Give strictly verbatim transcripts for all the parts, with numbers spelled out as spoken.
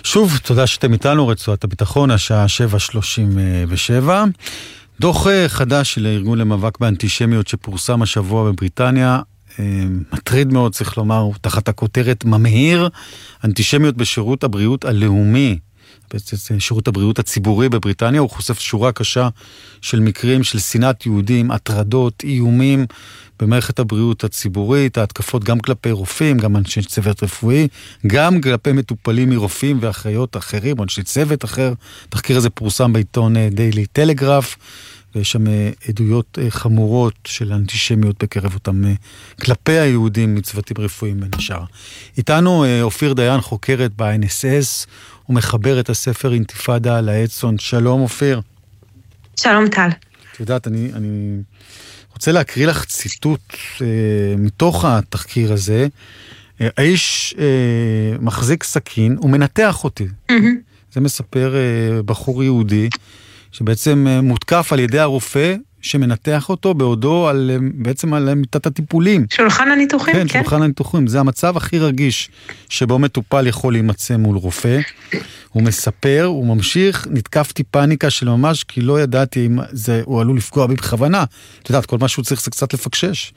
שוב, תודה שאתם איתנו, רצועת הביטחון, השעה שבע שלושים ושבע. דוח חדש של הארגון למאבק באנטישמיות שפורסם השבוע בבריטניה, מטריד מאוד, צריך לומר, תחת הכותרת ממהיר, אנטישמיות בשירות הבריאות הלאומי, שירות הבריאות הציבורי בבריטניה. הוא חושף שורה קשה של מקרים של שנאת יהודים, הטרדות, איומים במערכת הבריאות הציבורית, ההתקפות גם כלפי רופאים, גם אנשי צוות רפואי, גם כלפי מטופלים מרופאים ואחיות אחרים, אנשי צוות אחר. תחקיר הזה פורסם בעיתון דיילי טלגרף, ויש שם עדויות חמורות של אנטישמיות בקרב אותם כלפי היהודים מצוותים רפואיים בין השאר. איתנו אופיר דיין, חוקרת ב-אן אס אס, ומחבר את הספר אינתיפאדה על האצ"ל. שלום אופיר. שלום טל. את יודעת, אני, אני רוצה להקריא לך ציטוט אה, מתוך התחקיר הזה. אה, האיש אה, מחזיק סכין ומנתח אותי. Mm-hmm. זה מספר אה, בחור יהודי, שבעצם אה, מותקף על ידי הרופא, שמנתח אותו בעודו על, בעצם על מיטת הטיפולים. שולחן הניתוחים, כן. כן. שולחן הניתוחים. זה המצב הכי רגיש שבו מטופל יכול להימצא מול רופא. הוא מספר, הוא ממשיך, נתקפתי פאניקה של ממש, כי לא ידעתי אם זה, הוא עלול לפגוע בי בכוונה. את יודעת, כל מה שהוא צריך זה קצת לפקשש.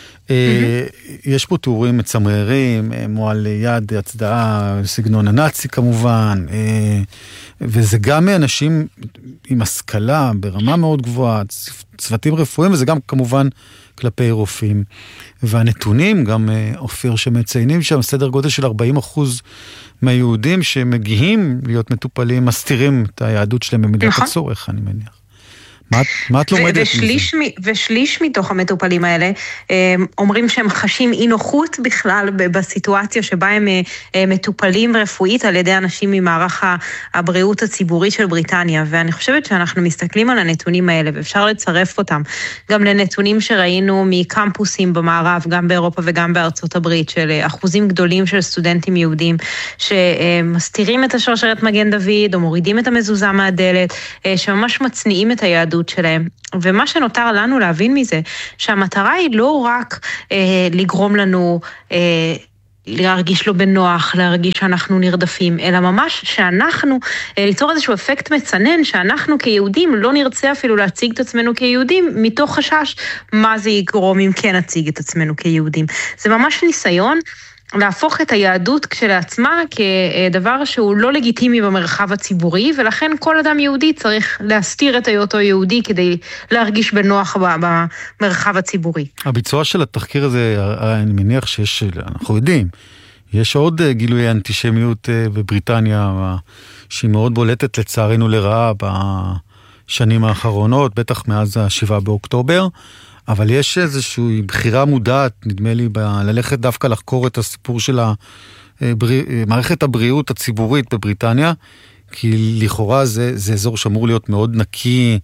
יש פה תיאורים מצמררים, מועל יד, הצדעה, סגנון הנאצי כמובן, וזה גם מאנשים עם השכלה ברמה מאוד גבוהה, צוותים רפואיים, וזה גם כמובן כלפי רופאים. והנתונים, גם אופיר שמציינים שם, סדר גודל של ארבעים אחוז מהיהודים שמגיעים להיות מטופלים, מסתירים את היהדות שלהם במידת הצורך, אני מניח. מה, מה את לומדת ושליש מזה? מ, ושליש מתוך המטופלים האלה אומרים שהם חשים אי נוחות בכלל בסיטואציה שבה הם מטופלים רפואית על ידי אנשים ממערך הבריאות הציבורי של בריטניה, ואני חושבת שאנחנו מסתכלים על הנתונים האלה ואפשר לצרף אותם גם לנתונים שראינו מקמפוסים במערב, גם באירופה וגם בארצות הברית, של אחוזים גדולים של סטודנטים יהודים שמסתירים את השרשרת מגן דוד או מורידים את המזוזה מהדלת, שממש מצניעים את היהדות שלהם. ומה שנותר לנו להבין מזה, שהמטרה היא לא רק אה, לגרום לנו אה, להרגיש לא בנוח, להרגיש שאנחנו נרדפים, אלא ממש שאנחנו, אה, ליצור איזשהו אפקט מצנן, שאנחנו כיהודים לא נרצה אפילו להציג את עצמנו כיהודים, מתוך חשש מה זה יגרום אם כן נציג את עצמנו כיהודים. זה ממש ניסיון להפוך את היהדות כשלעצמה כדבר שהוא לא לגיטימי במרחב הציבורי, ולכן כל אדם יהודי צריך להסתיר את היותו יהודי כדי להרגיש בנוח במרחב הציבורי. הביצוע של התחקיר הזה, אני מניח שיש, אנחנו יודעים, יש עוד גילוי אנטישמיות בבריטניה, שהיא מאוד בולטת לצערנו לרעה בשנים האחרונות, בטח מאז השבעה באוקטובר, אבל יש איזושהי בחירה מודעת, נדמה לי, ב- ללכת דווקא לחקור את הסיפור של הבר... מערכת הבריאות הציבורית בבריטניה, כי לכאורה זה, זה אזור שאמור להיות מאוד נקי,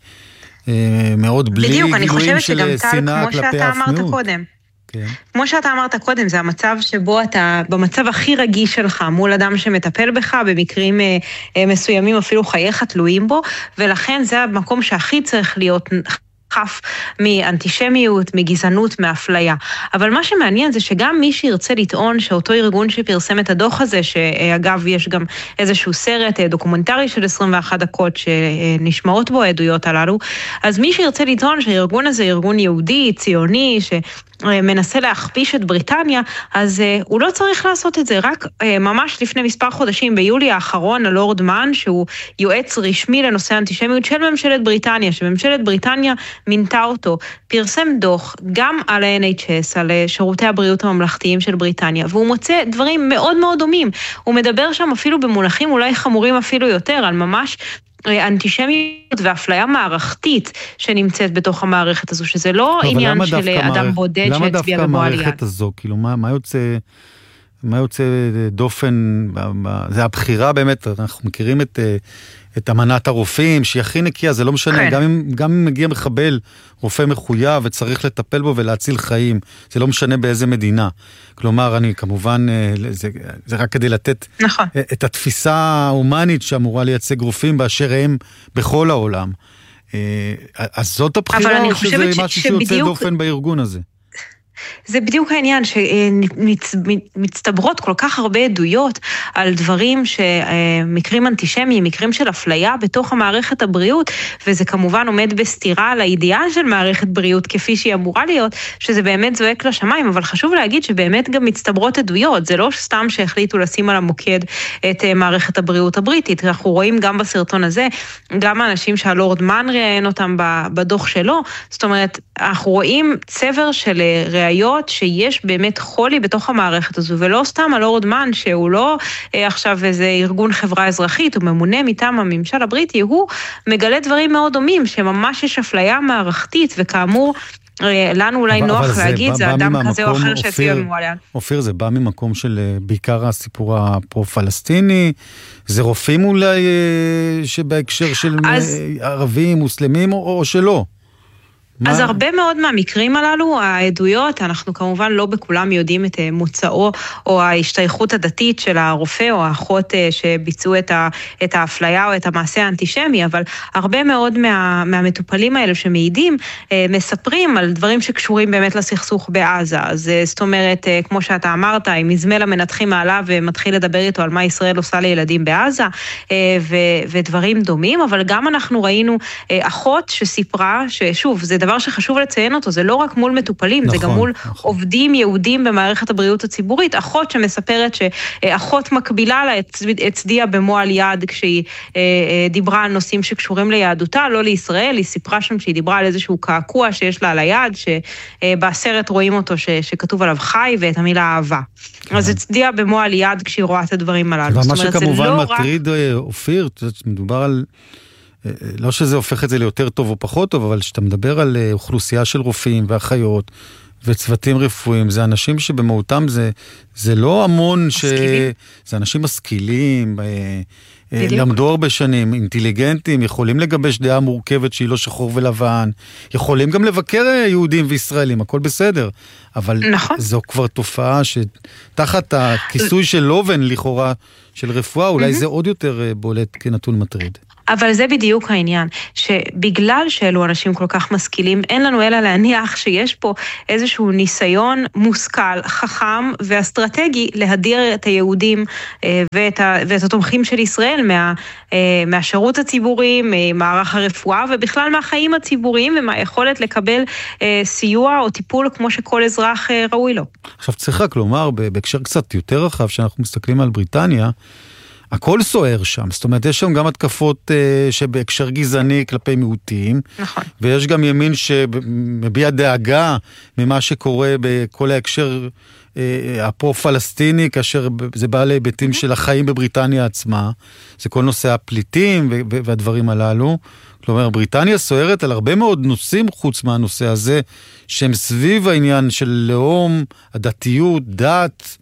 מאוד בלי בדיוק, אני גילויים חושבת של שגם שנאה טל, כמו כלפי שאתה אף אמרת מיעוט. קודם. כן. כמו שאתה אמרת קודם, זה המצב שבו אתה, במצב הכי רגיש שלך, מול אדם שמטפל בך, במקרים אה, אה, מסוימים אפילו חייך תלויים בו, ולכן זה המקום שהכי צריך להיות חף מאנטישמיות, מגזענות, מאפליה. אבל מה שמעניין זה שגם מי שירצה לטעון שאותו ארגון שפרסם את הדוח הזה, שאגב יש גם איזשהו סרט דוקומנטרי של עשרים ואחת דקות שנשמעות בו העדויות הללו, אז מי שירצה לטעון שהארגון הזה ארגון יהודי, ציוני, שמנסה להכפיש את בריטניה, אז הוא לא צריך לעשות את זה. רק ממש לפני מספר חודשים, ביולי האחרון, הלורד מן, שהוא יועץ רשמי לנושא האנטישמיות של ממשלת בריטניה, שממשלת בריטניה מינתה אותו, פרסם דוח גם על ה-אן אייץ' אס, על שירותי הבריאות הממלכתיים של בריטניה, והוא מוצא דברים מאוד מאוד דומים. הוא מדבר שם אפילו במונחים אולי חמורים אפילו יותר, על ממש אנטישמיות ואפליה מערכתית שנמצאת בתוך המערכת הזו, שזה לא עניין של אדם בודד שהצביע בבוא על יד. למה דווקא המערכת הזו? כאילו, מה, מה יוצא, מה יוצא דופן? זה הבחירה באמת, אנחנו מכירים את את אמנת הרופאים, שהיא הכי נקייה, זה לא משנה, כן. גם אם, גם אם מגיע מחבל, רופא מחויב, וצריך לטפל בו ולהציל חיים, זה לא משנה באיזה מדינה. כלומר, אני כמובן, זה, זה רק כדי לתת נכון. את התפיסה ההומנית שאמורה לייצג רופאים באשר הם בכל העולם. אז זאת הבחירה, או שזה משהו שיוצא דופן בארגון הזה? זה בדיוק העניין שמצטברות כל כך הרבה עדויות על דברים שמקרים אנטישמיים, מקרים של אפליה בתוך המערכת הבריאות, וזה כמובן עומד בסתירה לאידיאל של מערכת בריאות כפי שהיא אמורה להיות, שזה באמת זועק לשמיים, אבל חשוב להגיד שבאמת גם מצטברות עדויות, זה לא סתם שהחליטו לשים על המוקד את מערכת הבריאות הבריטית, אנחנו רואים גם בסרטון הזה, גם האנשים שהלורד מן ראיין אותם בדוח שלו, זאת אומרת, אנחנו רואים צבר של ראיות שיש באמת חולי בתוך המערכת הזו, ולא סתם הלורד מן, שהוא לא אה, עכשיו איזה ארגון חברה אזרחית, הוא ממונה מטעם הממשל הבריטי, הוא מגלה דברים מאוד דומים, שממש יש אפליה מערכתית, וכאמור, לנו אולי נוח להגיד, זה אדם כזה או אחר שהציע ממועליין. אופיר, זה בא ממקום של בעיקר הסיפור הפרו-פלסטיני, זה רופאים אולי שבהקשר של ערבים, מוסלמים או שלא? אז הרבה מאוד מהמקרים הללו, העדויות, אנחנו כמובן לא בכולם יודעים את מוצאו או ההשתייכות הדתית של הרופא או האחות שביצעו את, ה, את האפליה או את המעשה האנטישמי, אבל הרבה מאוד מה, מהמטופלים האלה שמעידים, מספרים על דברים שקשורים באמת לסכסוך בעזה. אז זאת אומרת, כמו שאתה אמרת, אם יזמל המנתחים מעליו ומתחיל לדבר איתו על מה ישראל עושה לילדים בעזה, ו, ודברים דומים, אבל גם אנחנו ראינו אחות שסיפרה, ששוב, זה דבר שחשוב לציין אותו, זה לא רק מול מטופלים, נכון, זה גם מול נכון. עובדים יהודים במערכת הבריאות הציבורית, אחות שמספרת שאחות מקבילה לה הצדיעה במועל יד, כשהיא דיברה על נושאים שקשורים ליהדותה, לא לישראל, היא סיפרה שם שהיא דיברה על איזשהו קעקוע שיש לה על היד, שבסרט רואים אותו שכתוב עליו חי ואת המילה אהבה. כן. אז הצדיעה במועל יד כשהיא רואה את הדברים הללו. ומה שכמובן לא מטריד, רק... אופיר, מדובר על... לא שזה הופך את זה ליותר טוב או פחות טוב, אבל שאתה מדבר על אוכלוסייה של רופאים ואחיות וצוותים רפואיים, זה אנשים שבמהותם זה, זה לא המון ש... זה אנשים משכילים, למדו הרבה שנים, אינטליגנטים, יכולים לגבש דעה מורכבת שהיא לא שחור ולבן, יכולים גם לבקר יהודים וישראלים, הכל בסדר, אבל נכון. זו כבר תופעה שתחת הכיסוי של לובן לכאורה של רפואה, אולי זה עוד יותר בולט כנתון מטריד. אבל זה בדיוק העניין, שבגלל שאלו אנשים כל כך משכילים, אין לנו אלא להניח שיש פה איזשהו ניסיון מושכל, חכם ואסטרטגי להדיר את היהודים ואת, ה, ואת התומכים של ישראל מה, מהשירות הציבורי, ממערך הרפואה ובכלל מהחיים הציבוריים ומהיכולת לקבל סיוע או טיפול כמו שכל אזרח ראוי לו. עכשיו צריך רק לומר, בהקשר קצת יותר רחב, שאנחנו מסתכלים על בריטניה, הכל סוער שם, זאת אומרת, יש שם גם התקפות אה, שבהקשר גזעני כלפי מיעוטים, נכון. ויש גם ימין שמביע דאגה ממה שקורה בכל ההקשר אה, הפרו-פלסטיני, כאשר זה בא להיבטים של החיים בבריטניה עצמה, זה כל נושא הפליטים והדברים הללו, כלומר, בריטניה סוערת על הרבה מאוד נושאים חוץ מהנושא הזה, שהם סביב העניין של לאום, הדתיות, דת,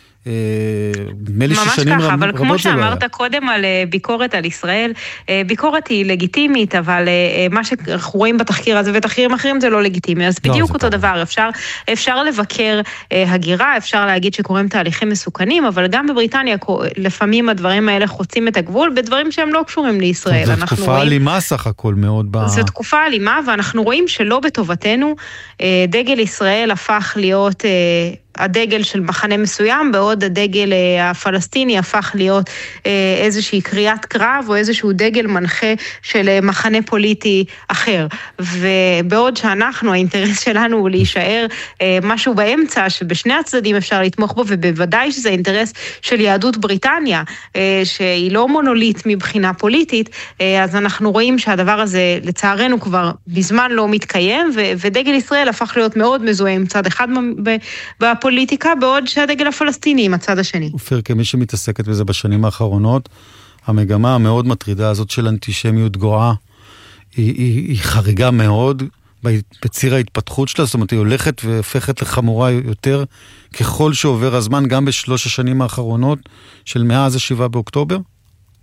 ממש ככה, אבל כמו שאמרת קודם על ביקורת על ישראל, ביקורת היא לגיטימית, אבל מה שאנחנו רואים בתחקיר הזה ותחקירים אחרים זה לא לגיטימי, אז בדיוק אותו דבר, אפשר לבקר הגירה, אפשר להגיד שקוראים תהליכים מסוכנים, אבל גם בבריטניה לפעמים הדברים האלה חוצים את הגבול, בדברים שהם לא קשורים לישראל. זו תקופה אלימה סך הכל מאוד. זו תקופה אלימה, ואנחנו רואים שלא בטובתנו, דגל ישראל הפך להיות... הדגל של מחנה מסוים, בעוד הדגל הפלסטיני הפך להיות איזושהי קריאת קרב, או איזשהו דגל מנחה של מחנה פוליטי אחר. ובעוד שאנחנו, האינטרס שלנו הוא להישאר משהו באמצע, שבשני הצדדים אפשר לתמוך בו, ובוודאי שזה האינטרס של יהדות בריטניה, שהיא לא מונוליט מבחינה פוליטית, אז אנחנו רואים שהדבר הזה לצערנו כבר בזמן לא מתקיים, ודגל ישראל הפך להיות מאוד מזוהה עם צד אחד בפוליטיקה, פוליטיקה, בעוד שהדגל הפלסטיני עם הצד השני. אופיר, כמי שמתעסקת בזה בשנים האחרונות, המגמה המאוד מטרידה הזאת של אנטישמיות גואה, היא, היא, היא חריגה מאוד בציר ההתפתחות שלה, זאת אומרת, היא הולכת והפכת לחמורה יותר, ככל שעובר הזמן, גם בשלוש השנים האחרונות, של מאז השבעה באוקטובר?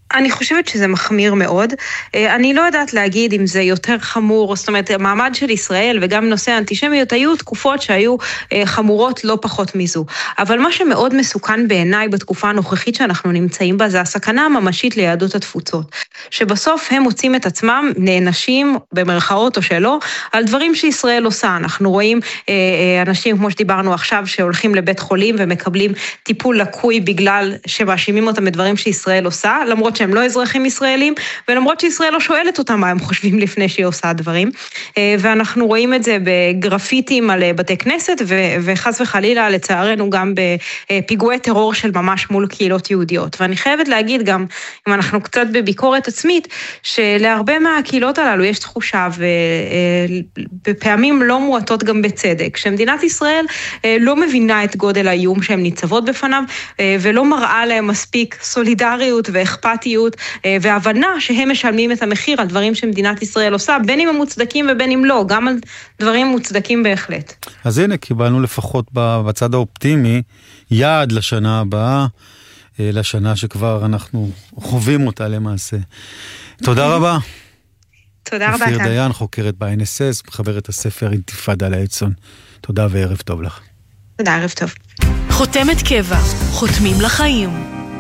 אני חושבת שזה מחמיר מאוד. אני לא יודעת להגיד אם זה יותר חמור, זאת אומרת, המעמד של ישראל וגם נושא האנטישמיות היו תקופות שהיו חמורות לא פחות מזו. אבל מה שמאוד מסוכן בעיניי בתקופה הנוכחית שאנחנו נמצאים בה, זה הסכנה הממשית ליהדות התפוצות. שבסוף הם מוצאים את עצמם נענשים במרכאות או שלא, על דברים שישראל עושה. אנחנו רואים אנשים, כמו שדיברנו עכשיו, שהולכים לבית חולים ומקבלים טיפול לקוי בגלל שמאשימים אותם בדברים שישראל עושה, למרות שהם לא אזרחים ישראלים, ולמרות שישראל לא שואלת אותם מה הם חושבים לפני שהיא עושה דברים. ואנחנו רואים את זה בגרפיטים על בתי כנסת, וחס וחלילה, לצערנו, גם בפיגועי טרור של ממש מול קהילות יהודיות. ואני חייבת להגיד גם, אם אנחנו קצת בביקורת עצמית, שלהרבה מהקהילות הללו יש תחושה, ובפעמים לא מועטות גם בצדק, שמדינת ישראל לא מבינה את גודל האיום שהן ניצבות בפניו, ולא מראה להם מספיק סולידריות ואכפתיות, והבנה שהם משלמים את המחיר על דברים שמדינת ישראל עושה, בין אם הם מוצדקים ובין אם לא, גם על דברים מוצדקים בהחלט. אז הנה, קיבלנו לפחות בצד האופטימי, יעד לשנה הבאה, לשנה שכבר אנחנו חווים אותה למעשה. תודה רבה. תודה רבה. אופיר דיין, חוקרת ב-אן אס אס, מחברת הספר אינתיפאדה לאצ"ל. תודה וערב טוב לך. תודה, ערב טוב. חותמת קבע, חותמים לחיים.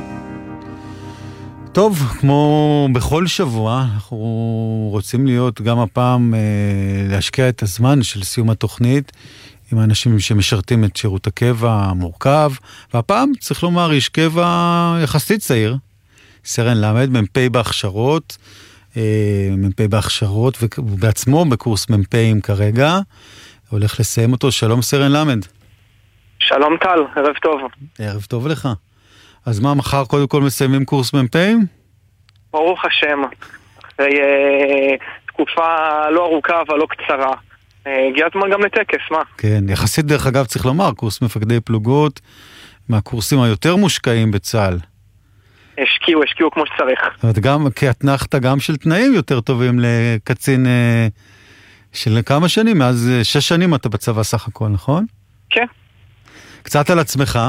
טוב, כמו בכל שבוע, אנחנו רוצים להיות גם הפעם אה, להשקיע את הזמן של סיום התוכנית עם האנשים שמשרתים את שירות הקבע המורכב, והפעם צריך לומר איש קבע יחסית צעיר, סרן למד, מ"פ בהכשרות, אה, מ"פ בהכשרות ובעצמו בקורס מ"פים כרגע, הולך לסיים אותו. שלום סרן למד. שלום טל, ערב טוב. ערב טוב לך. אז מה, מחר קודם כל מסיימים קורס מ"פים? ברוך השם. אחרי אה, תקופה לא ארוכה אבל לא קצרה. אה, הגיע הזמן גם לטקס, מה? כן, יחסית דרך אגב צריך לומר, קורס מפקדי פלוגות, מהקורסים היותר מושקעים בצה"ל. השקיעו, השקיעו כמו שצריך. זאת אומרת, גם כאתנחת גם של תנאים יותר טובים לקצין אה, של כמה שנים? מאז אה, שש שנים אתה בצבא סך הכל, נכון? כן. קצת על עצמך.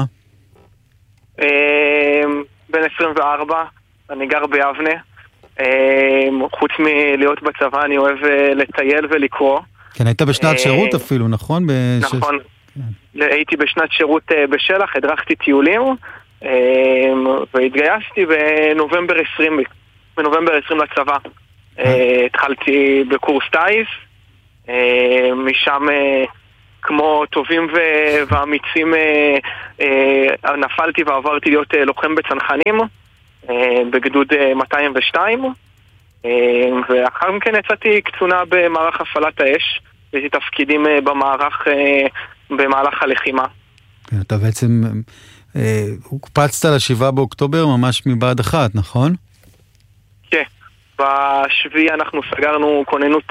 בן עשרים וארבע, אני גר ביבנה. חוץ מלהיות בצבא אני אוהב לטייל ולקרוא. כן, היית בשנת שירות אפילו, נכון? נכון. הייתי בשנת שירות בשלח, הדרכתי טיולים, והתגייסתי בנובמבר עשרים, בנובמבר עשרים לצבא. התחלתי בקורס טייס, משם כמו טובים ואמיצים נפלתי ועברתי להיות לוחם בצנחנים בגדוד מאתיים ושתיים, ואחר מכן יצאתי קצונה במערך הפעלת האש, הייתי תפקידים במערך במהלך הלחימה. אתה בעצם הוקפצת לשבעה באוקטובר ממש מבעד אחת, נכון? כן, בשביעי אנחנו סגרנו כוננות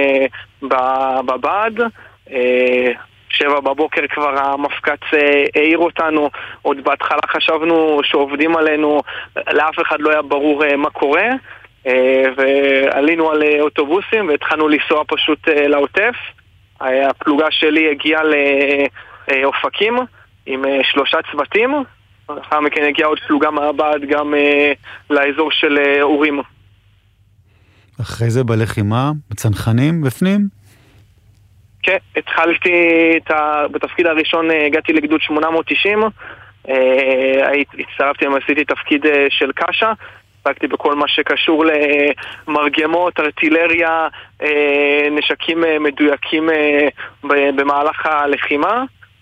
בבעד, שבע בבוקר כבר המפקץ העיר אותנו, עוד בהתחלה חשבנו שעובדים עלינו, לאף אחד לא היה ברור מה קורה, ועלינו על אוטובוסים והתחלנו לנסוע פשוט לעוטף. הפלוגה שלי הגיעה לאופקים עם שלושה צוותים, אחר מכן הגיעה עוד פלוגה מהבעד גם לאזור של אורים. אחרי זה בלחימה, בצנחנים בפנים? כן, התחלתי את ה... בתפקיד הראשון, הגעתי לגדוד שמונה מאות תשעים, הצטרפתי ועשיתי תפקיד של קשה, עסקתי בכל מה שקשור למרגמות, ארטילריה, נשקים מדויקים במהלך הלחימה.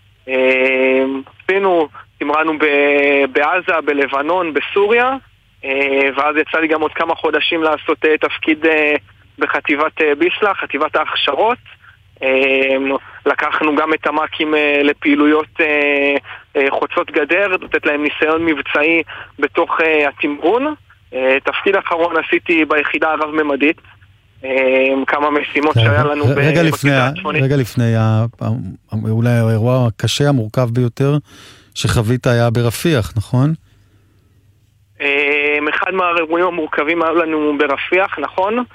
עשינו, תמרנו בעזה, בלבנון, בסוריה, ואז יצא לי גם עוד כמה חודשים לעשות תפקיד בחטיבת ביסלה, חטיבת ההכשרות. לקחנו גם את המקים לפעילויות חוצות גדר, לתת להם ניסיון מבצעי בתוך התמרון. תפקיד האחרון עשיתי ביחידה הרב-ממדית, כמה משימות שהיה לנו רגע לפני, רגע לפני אולי האירוע הקשה המורכב ביותר שחווית היה ברפיח, נכון? אחד מהאירועים המורכבים היה לנו ברפיח, נכון?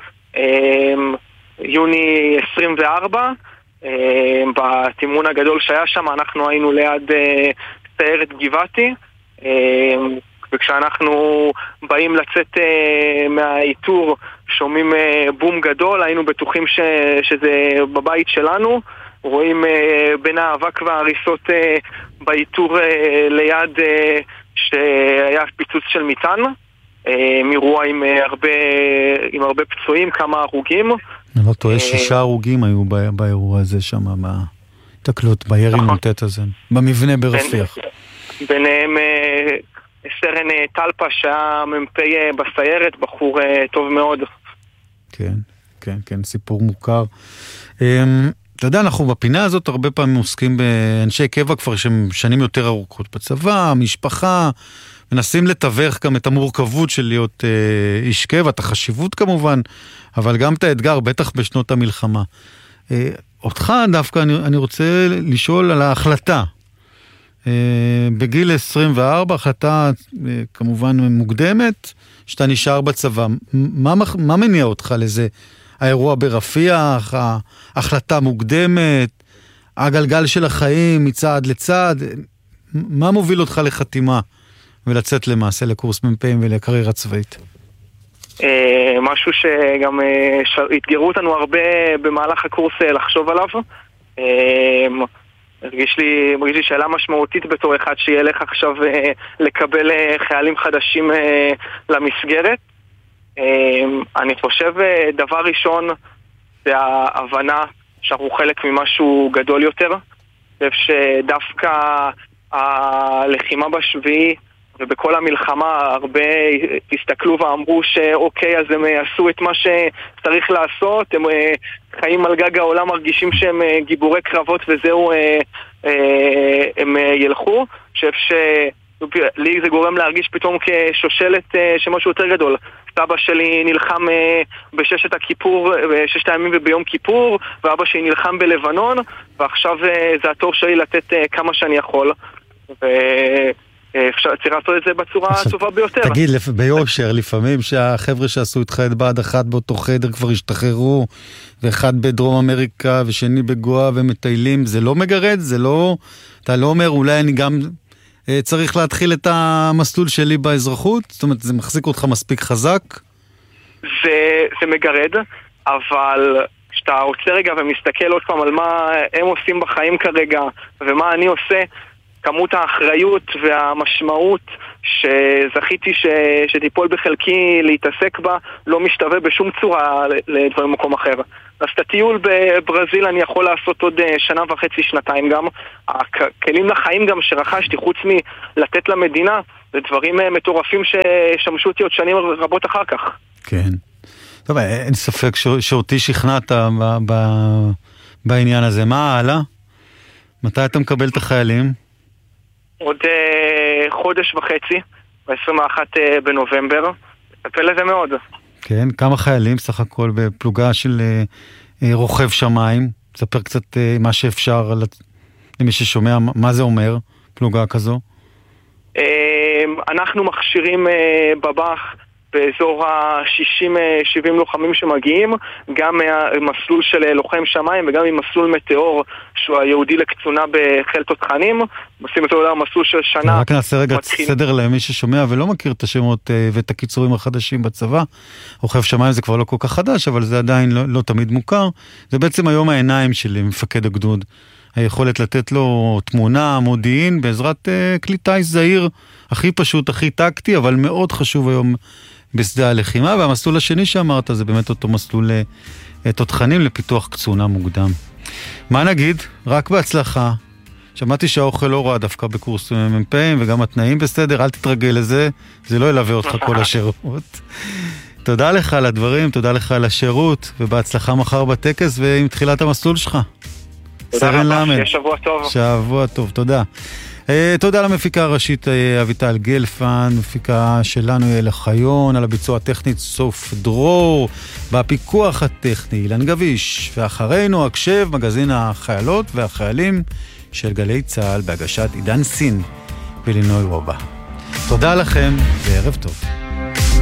יוני עשרים וארבע, בתמרון הגדול שהיה שם, אנחנו היינו ליד סיירת גבעתי, וכשאנחנו באים לצאת מהאיתור, שומעים בום גדול, היינו בטוחים ש, שזה בבית שלנו, רואים בין האבק וההריסות באיתור ליד שהיה פיצוץ של מיטן, מאירוע עם הרבה, עם הרבה פצועים, כמה הרוגים. אני לא טועה, שישה הרוגים היו באירוע הזה שם, בתקלות, בירי נוטט הזה, במבנה ברפיח. ביניהם סרן טלפה שהיה מ"פ בסיירת, בחור טוב מאוד. כן, כן, כן, סיפור מוכר. אתה יודע, אנחנו בפינה הזאת הרבה פעמים עוסקים באנשי קבע כבר שהם שנים יותר ארוכות בצבא, משפחה, מנסים לתווך גם את המורכבות של להיות אה, איש קבע, את החשיבות כמובן, אבל גם את האתגר, בטח בשנות המלחמה. אה, אותך דווקא אני, אני רוצה לשאול על ההחלטה. אה, בגיל עשרים וארבע, החלטה אה, כמובן מוקדמת, שאתה נשאר בצבא. מה, מה מניע אותך לזה? האירוע ברפיח, ההחלטה מוקדמת, הגלגל של החיים מצעד לצד, מה מוביל אותך לחתימה ולצאת למעשה לקורס מ"פים ולקריירה צבאית? משהו שגם התגרו אותנו הרבה במהלך הקורס לחשוב עליו. הרגיש לי, מרגיש לי שאלה משמעותית בתור אחד שילך עכשיו לקבל חיילים חדשים למסגרת. אני חושב דבר ראשון זה ההבנה שאנחנו חלק ממשהו גדול יותר. אני חושב שדווקא הלחימה בשביעי ובכל המלחמה הרבה הסתכלו ואמרו שאוקיי, אז הם עשו את מה שצריך לעשות, הם חיים על גג העולם, מרגישים שהם גיבורי קרבות וזהו, הם ילכו. אני חושב שלי זה גורם להרגיש פתאום כשושלת שמשהו יותר גדול. סבא שלי נלחם בששת הכיפור, בששת הימים וביום כיפור, ואבא שלי נלחם בלבנון, ועכשיו זה התור שלי לתת כמה שאני יכול. ואפשר לעשות את זה בצורה הטובה ביותר. תגיד, ביושר, לפעמים שהחבר'ה שעשו איתך את בעד אחת באותו חדר כבר השתחררו, ואחד בדרום אמריקה ושני בגואה ומטיילים, זה לא מגרד? זה לא... אתה לא אומר, אולי אני גם... צריך להתחיל את המסלול שלי באזרחות? זאת אומרת, זה מחזיק אותך מספיק חזק? זה, זה מגרד, אבל כשאתה עוצר רגע ומסתכל עוד פעם על מה הם עושים בחיים כרגע, ומה אני עושה, כמות האחריות והמשמעות שזכיתי ש... שתיפול בחלקי להתעסק בה, לא משתווה בשום צורה לדברים במקום אחר. אז את הטיול בברזיל אני יכול לעשות עוד שנה וחצי, שנתיים גם. הכלים לחיים גם שרכשתי, חוץ מלתת למדינה, זה דברים מטורפים ששמשו אותי עוד שנים רבות אחר כך. כן. טוב, אין ספק ש... שאותי שכנעת ב... ב... בעניין הזה. מה הלאה? מתי אתה מקבל את החיילים? עוד uh, חודש וחצי, ב-עשרים ואחד uh, בנובמבר. נטפל לזה מאוד. כן, כמה חיילים סך הכל בפלוגה של uh, uh, רוכב שמיים? תספר קצת uh, מה שאפשר למי ששומע, מה זה אומר, פלוגה כזו? Uh, אנחנו מכשירים uh, בבח באזור ה-שישים שבעים לוחמים שמגיעים, גם מסלול של לוחם שמיים וגם עם מסלול מטאור שהוא היהודי לקצונה בחיל תותחנים. עושים את זה מסלול של שנה. רק נעשה רגע סדר למי ששומע ולא מכיר את השמות ואת הקיצורים החדשים בצבא. רוכב שמיים זה כבר לא כל כך חדש, אבל זה עדיין לא, לא תמיד מוכר. זה בעצם היום העיניים של מפקד הגדוד. היכולת לתת לו תמונה, מודיעין, בעזרת uh, כלי טייס זהיר, הכי פשוט, הכי טקטי, אבל מאוד חשוב היום בשדה הלחימה. והמסלול השני שאמרת זה באמת אותו מסלול uh, תותחנים לפיתוח קצונה מוקדם. מה נגיד? רק בהצלחה. שמעתי שהאוכל לא רע דווקא בקורס מ"פים, וגם התנאים בסדר, אל תתרגל לזה, זה לא ילווה אותך כל השירות. תודה לך על הדברים, תודה לך על השירות, ובהצלחה מחר בטקס ועם תחילת המסלול שלך. סרן למד. שבוע טוב. שבוע טוב, תודה. Uh, תודה למפיקה הראשית uh, אביטל גלפן, מפיקה שלנו יעל חיון, על הביצוע הטכנית סוף דרור, בפיקוח הטכני אילן גביש, ואחרינו הקשב מגזין החיילות והחיילים של גלי צהל בהגשת עידן סין ולינוי רובה. תודה לכם וערב טוב.